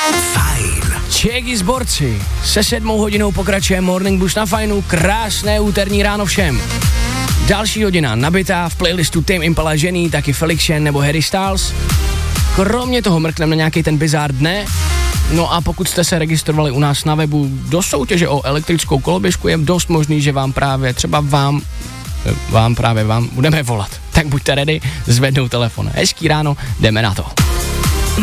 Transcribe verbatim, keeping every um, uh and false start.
Fajn. Čeky z borci. Se sedmou hodinou pokračuje Morning Boost na Fajnu. Krásné úterní ráno všem. Další hodina nabitá v playlistu Tame Impala Žený, taky Felix Jen nebo Harry Styles. Kromě toho mrkneme na nějaký ten bizár dne. No a pokud jste se registrovali u nás na webu do soutěže o elektrickou koloběžku, je dost možný, že vám právě, třeba vám, vám právě vám budeme volat. Tak buďte ready, zvednout telefon. Hezký ráno, jdeme na to.